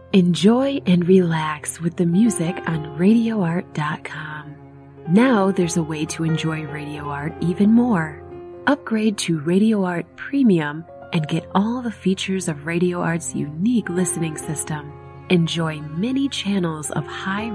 Enjoy and relax with the music on RadioArt.com. Now there's a way to enjoy Radio Art even more. Upgrade to Radio Art Premium and get all the features of Radio Art's unique listening system. Enjoy many channels of high